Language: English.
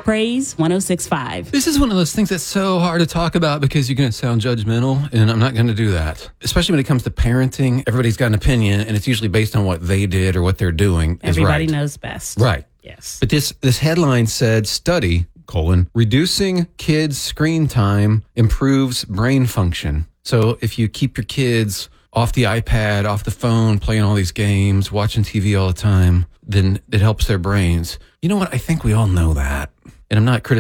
Praise 106.5. This is one of those things that's so hard to talk about because you're going to sound judgmental, and I'm not going to do that. Especially when it comes to parenting, everybody's got an opinion, and it's usually based on what they did or what they're doing. Everybody knows best. Right. Yes. But this headline said, study, reducing kids' screen time improves brain function. So if you keep your kids off the iPad, off the phone, playing all these games, watching TV all the time, then it helps their brains. You know what? I think we all know that. And I'm not criticizing